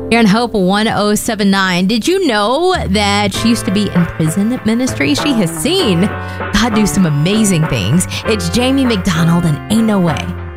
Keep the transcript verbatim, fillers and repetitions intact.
Here on Hope one oh seven point nine. Did you know that she used to be in prison ministry? She has seen God do some amazing things. It's Jamie McDonald and Ain't No Way.